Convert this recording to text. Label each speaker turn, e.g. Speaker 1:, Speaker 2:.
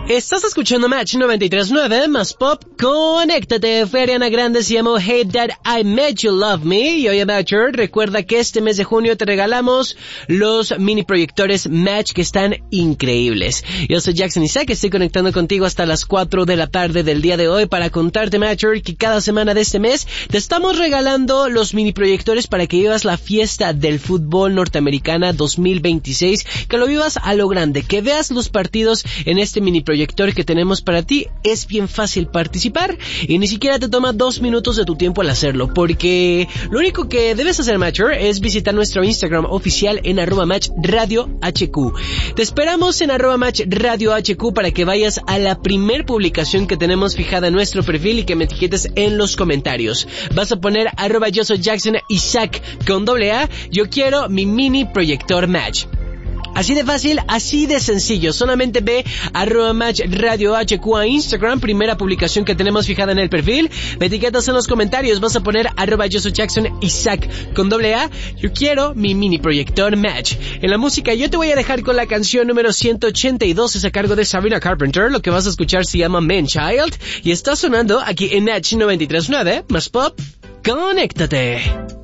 Speaker 1: Estás escuchando Match 93.9 más Pop. Conéctate. Fue Ariana Grande, se llamó Hate That I Made You Love Me. Y hoy en Matcher, recuerda que este mes de junio te regalamos los mini proyectores Match que están increíbles. Yo soy Jackson Isaac, estoy conectando contigo hasta las 4 de la tarde del día de hoy para contarte, Matcher, que cada semana de este mes te estamos regalando los mini proyectores para que vivas la fiesta del fútbol norteamericana 2026, que lo vivas a lo grande, que veas los partidos en este mini proyector que tenemos para ti. Es bien fácil participar y ni siquiera te toma 2 minutos de tu tiempo al hacerlo, porque lo único que debes hacer, Matcher, es visitar nuestro Instagram oficial en @matchradiohq. Te esperamos en @matchradiohq para que vayas a la primer publicación que tenemos fijada en nuestro perfil y que me etiquetes en los comentarios. Vas a poner @yo soy Jackson Isaac con AA, yo quiero mi mini proyector Match. Así de fácil, así de sencillo. Solamente ve @matchradiohq a Instagram, primera publicación que tenemos fijada en el perfil. Me etiquetas en los comentarios, vas a poner @yo soy Jackson Isaac con AA. Yo quiero mi mini proyector Match. En la música yo te voy a dejar con la canción número 182, es a cargo de Sabrina Carpenter. Lo que vas a escuchar se llama Man Child y está sonando aquí en Match 93.9 más Pop. Conéctate.